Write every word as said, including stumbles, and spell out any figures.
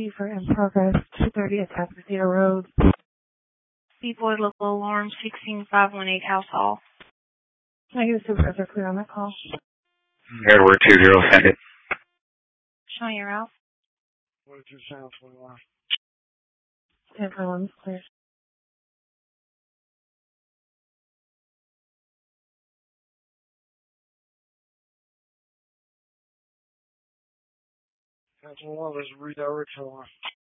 emergency for in progress, two thirty at Tappatina Road. Deploy local alarm sixteen five one eight House Hall. Can I get a supervisor clear on that call? Edward two zero, send it. Showing your route. twenty-two Sound twenty-one. ten for one, clear. Council one, let's redirect someone.